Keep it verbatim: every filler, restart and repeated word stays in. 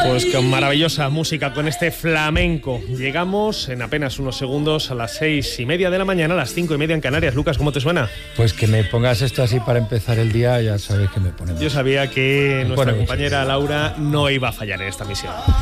Pues con maravillosa música, con este flamenco. Llegamos en apenas unos segundos a las seis y media de la mañana, a las cinco y media en Canarias. Lucas, ¿cómo te suena? Pues que me pongas esto así para empezar el día, ya sabes que me pone. Yo sabía que nuestra bueno, compañera Laura no iba a fallar en esta misión.